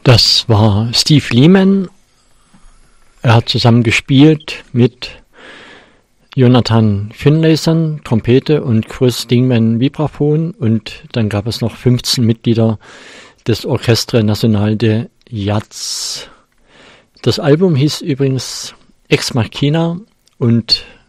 Das war Steve Lehman. Er hat zusammen gespielt mit Jonathan Finlayson, Trompete, und Chris Dingman, Vibraphon. Und dann gab es noch 15 Mitglieder des Orchestre National de Jazz. Das Album hieß übrigens Ex Machina und